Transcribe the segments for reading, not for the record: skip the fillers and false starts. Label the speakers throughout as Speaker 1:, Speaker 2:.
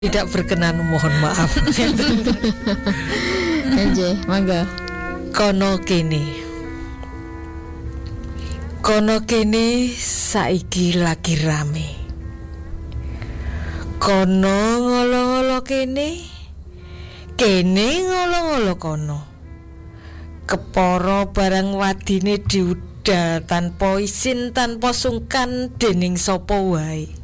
Speaker 1: Tidak berkenan, mohon maaf.
Speaker 2: Aja, mangga.
Speaker 1: Kono kene saiki lagi rame. Kono ngolo-ngolo kene ngolo-ngolo kono. Kepara barang wadine diudal tanpa isin, tanpa sungkan dening sapa wae.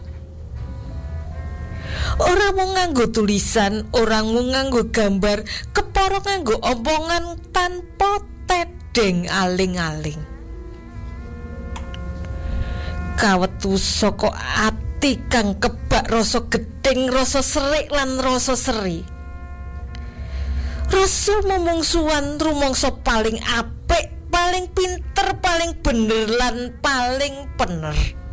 Speaker 1: Ora mau nganggo tulisan, orang mau nganggo gambar, kepara nganggo omongan tanpa tedeng aling-aling. Kawetu saka ati kang kebak rasa gedeng, rasa serik lan rasa seri. Rasa memungsuhan rumangsa paling apik, paling pinter, paling bener lan paling pener.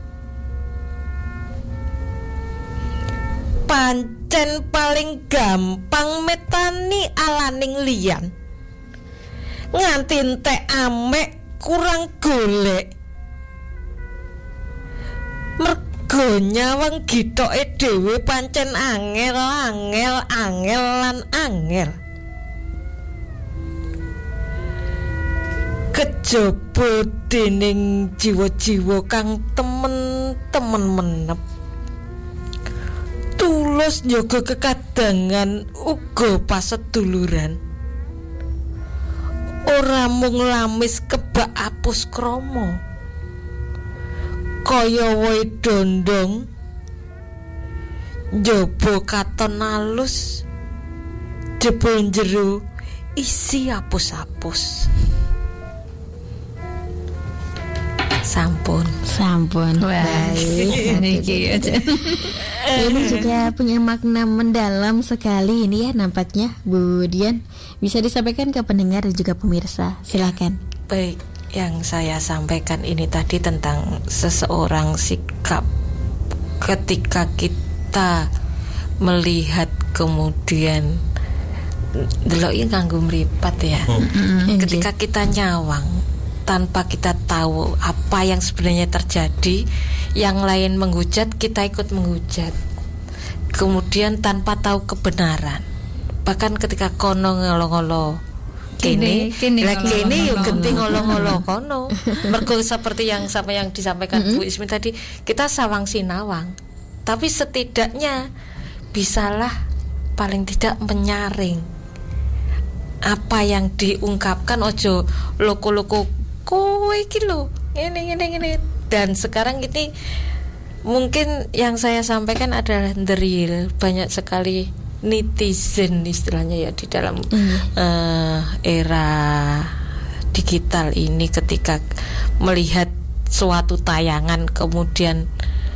Speaker 1: Pancen paling gampang metani alaning liyan, nganti entek amek kurang golek. Mergo nyawang gitoke dhewe pancen angel lan angel. Kejaba dening jiwa-jiwa kang temen-temen menep, tulus njaga kekadangan uga paseduluran. Ora mung lamis kebak apus krama, kaya wae dondong njaba katon alus, jebul njero isi apus-apus. Sampun.
Speaker 2: Baik. Ini juga punya makna mendalam sekali ini ya nampaknya, Bu Dian. Bisa disampaikan ke pendengar dan juga pemirsa. Silakan.
Speaker 1: Baik, yang saya sampaikan ini tadi tentang seseorang sikap ketika kita melihat kemudian deloki nganggo mripat ya. Ketika kita nyawang tanpa kita tahu apa yang sebenarnya terjadi, yang lain menghujat, kita ikut menghujat. Kemudian tanpa tahu kebenaran. Bahkan ketika kono ngolo-ngolo kene yo genti ngolo-ngolo kono. Mergo seperti yang disampaikan Bu Ismi tadi, kita sawang sinawang. Tapi setidaknya bisalah paling tidak menyaring apa yang diungkapkan. Ojo loko-loko kowe iki lho ngene. Dan sekarang ini mungkin yang saya sampaikan adalah the real. Banyak sekali netizen istilahnya ya di dalam era digital ini, ketika melihat suatu tayangan kemudian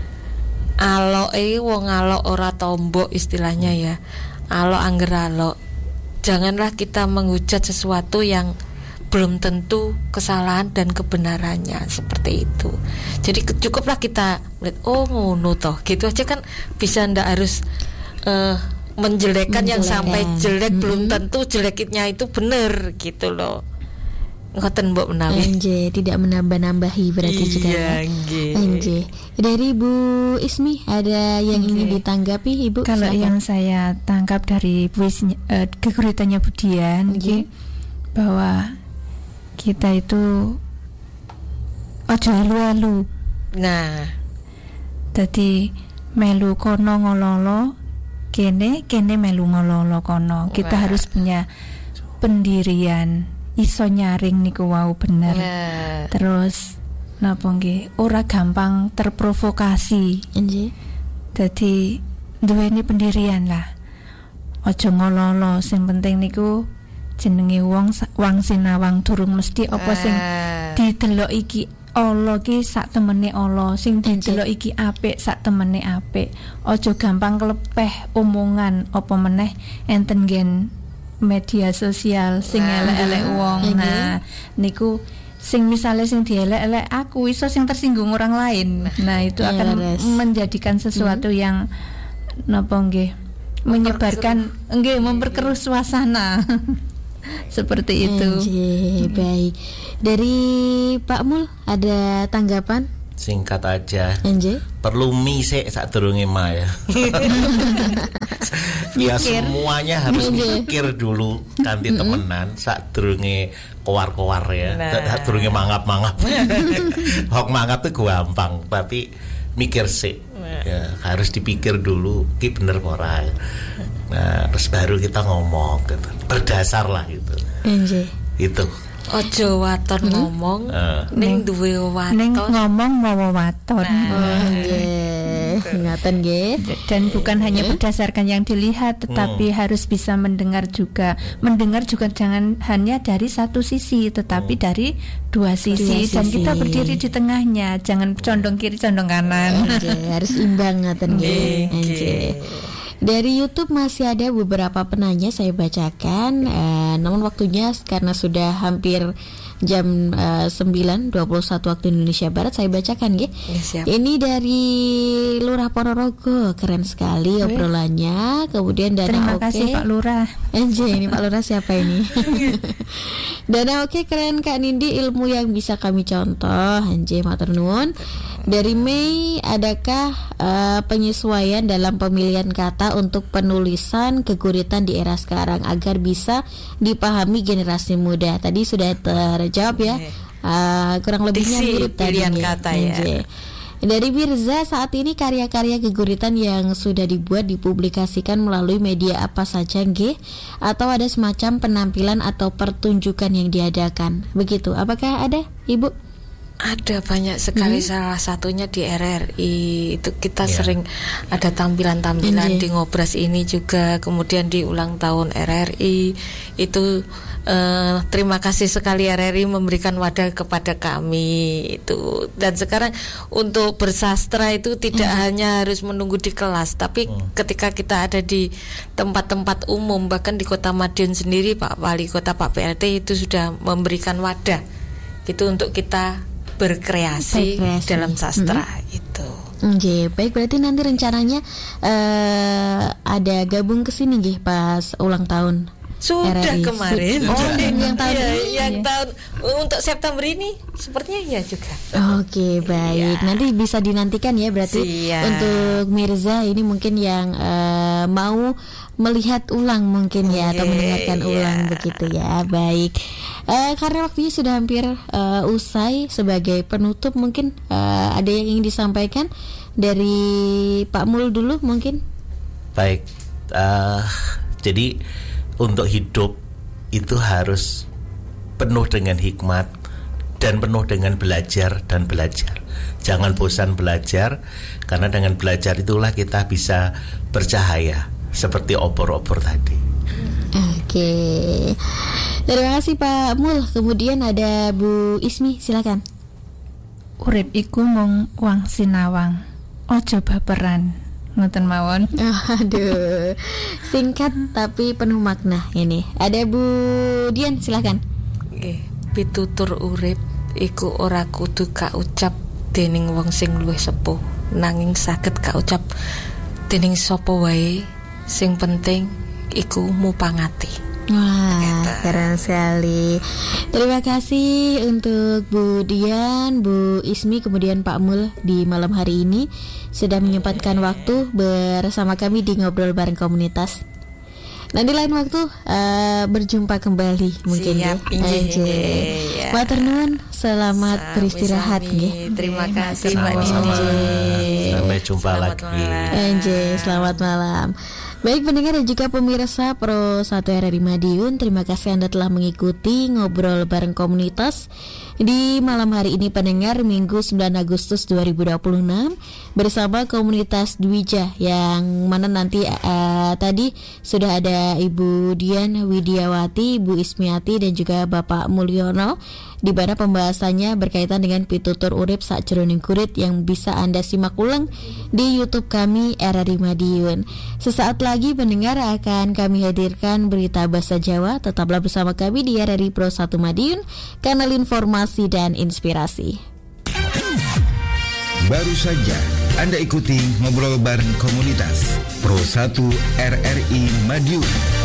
Speaker 1: aloke wong alok ora tombok istilahnya ya. Alok angger alok. Janganlah kita menghujat sesuatu yang belum tentu kesalahan dan kebenarannya seperti itu. Jadi cukuplah kita melihat, oh ngono toh, gitu aja kan, bisa, ndak harus menjelekkan yang sampai jelek. Belum tentu jeleknya itu benar gitu loh. Ngoten Mbok menawi.
Speaker 2: Tidak menambah-nambahi berarti juga ya. Dari Bu Ismi ada yang ingin ditanggapi Ibu?
Speaker 3: Kalau yang saya tangkap dari kekuritannya Bu Dian bahwa kita itu ojo alu-alu.
Speaker 1: Nah,
Speaker 3: dadi melu kono ngololo kene melu ngololo kono. Kita harus punya pendirian, iso nyaring niku wau bener. Terus napa nggih, ora gampang terprovokasi. Dadi duweni pendirian lah. Ojo ngololo, sing penting niku jenenge wong sinawang, durung mesti apa sing didelok iki Allah ki sak temene Allah, sing didelok iki apik sak temene apik. Aja gampang klepeh omongan apa meneh enten gen media sosial sing elek-elek wong. Nah, niku sing misale sing dielek-elek aku iso sing tersinggung orang lain. Nah, itu akan menjadikan sesuatu yang napa nggih menyebarkan memperkeruh suasana. Seperti itu.
Speaker 2: Baik. Dari Pak Mul ada tanggapan?
Speaker 4: Singkat aja. perlu mie sik sadurunge ma ya. Ya semuanya harus mikir dulu kanthi temenan sadurunge kowar-kowar ya. Sadurunge mangap-mangap. Hok mangap tuh gampang, tapi mikir sik. Ya, harus dipikir dulu ki bener apa ora. Nah, terus baru kita ngomong gitu. Berdasar lah gitu. Itu.
Speaker 1: Ojo waton ngomong ning duwe waton.
Speaker 3: Ning ngomong mau waton.
Speaker 2: Ingatan nggih.
Speaker 3: Dan bukan hanya berdasarkan yang dilihat, tetapi harus bisa mendengar juga. Mendengar juga jangan hanya dari satu sisi, tetapi dari dua sisi. Dan kita berdiri di tengahnya, jangan condong kiri condong kanan.
Speaker 2: Harus imbang ngaten nggih. Dari YouTube masih ada beberapa penanya saya bacakan, namun waktunya karena sudah hampir jam 9.21 waktu Indonesia Barat, saya bacakan ya. Ini dari Lurah Ponorogo, keren sekali obrolannya. Kemudian Dana
Speaker 3: Terima kasih Pak Lurah.
Speaker 2: Ini Pak Lurah siapa ini? Dana keren Kak Nindi, ilmu yang bisa kami contoh. Matur nuwun. Dari Mei, adakah penyesuaian dalam pemilihan kata untuk penulisan keguritan di era sekarang agar bisa dipahami generasi muda? Tadi sudah terjawab ya. Kurang lebihnya mirip tadi
Speaker 1: kata ya.
Speaker 2: Dari Birza, saat ini karya-karya keguritan yang sudah dibuat dipublikasikan melalui media apa saja nggih? Atau ada semacam penampilan atau pertunjukan yang diadakan? Begitu. Apakah ada, Ibu?
Speaker 1: Ada banyak sekali, salah satunya di RRI itu kita sering ada tampilan-tampilan di Ngobras ini juga, kemudian di ulang tahun RRI itu terima kasih sekali RRI memberikan wadah kepada kami itu. Dan sekarang untuk bersastra itu tidak hanya harus menunggu di kelas, tapi ketika kita ada di tempat-tempat umum, bahkan di Kota Madiun sendiri Pak Wali Kota, Pak PLT itu sudah memberikan wadah gitu untuk kita berkreasi dalam sastra itu.
Speaker 2: Baik, berarti nanti rencananya ada gabung ke sini nggih pas ulang tahun.
Speaker 1: Sudah
Speaker 2: RRI.
Speaker 1: Kemarin.
Speaker 2: Yang tahun ini.
Speaker 1: Yang tahun untuk September ini sepertinya ya juga.
Speaker 2: Oke, baik. Nanti bisa dinantikan ya berarti. Untuk Mirza ini mungkin yang mau melihat ulang mungkin ya, atau mendengarkan ulang begitu ya. Baik. Karena waktunya sudah hampir usai, sebagai penutup mungkin ada yang ingin disampaikan dari Pak Mul dulu mungkin.
Speaker 4: Baik. Jadi untuk hidup itu harus penuh dengan hikmat dan penuh dengan belajar dan belajar. Jangan bosan belajar, karena dengan belajar itulah kita bisa bercahaya seperti obor-obor tadi.
Speaker 2: Oke. Terima kasih Pak Mul. Kemudian ada Bu Ismi, silakan.
Speaker 3: Urip iku mung wang sinawang, ojo baperan. Ngoten mawon.
Speaker 2: Aduh, singkat tapi penuh makna ini. Ada Bu Dian, silakan.
Speaker 1: Pitutur urip iku ora kudu kaucap dening wong sing luwih sepuh, nanging saged kaucap dening sapa wae. Sing penting iku mupangati.
Speaker 2: Wah, keren sekali. Terima kasih untuk Bu Dian, Bu Ismi, kemudian Pak Mul di malam hari ini sudah menyempatkan waktu bersama kami di Ngobrol Bareng Komunitas. Nanti lain waktu berjumpa kembali mungkin.
Speaker 1: Siap,
Speaker 2: ya. Matur nuwun, selamat beristirahat nggih.
Speaker 1: Terima kasih
Speaker 4: Mbak Nini. Sampai jumpa lagi.
Speaker 2: Selamat malam. Baik pendengar dan juga pemirsa Pro 1 RRI Madiun, terima kasih Anda telah mengikuti Ngobrol Bareng Komunitas di malam hari ini pendengar, Minggu 9 Agustus 2026 bersama komunitas Dwija, yang mana nanti tadi sudah ada Ibu Dian Widiawati, Ibu Ismiati dan juga Bapak Mulyono, di mana pembahasannya berkaitan dengan pitutur urip sakjroning kurit yang bisa Anda simak ulang di YouTube kami RRI Madiun. Sesaat lagi pendengar akan kami hadirkan berita bahasa Jawa. Tetaplah bersama kami di RRI Pro 1 Madiun, kanal informasi dan inspirasi.
Speaker 5: Baru saja Anda ikuti Ngobrol Bareng Komunitas Pro 1 RRI Madiun.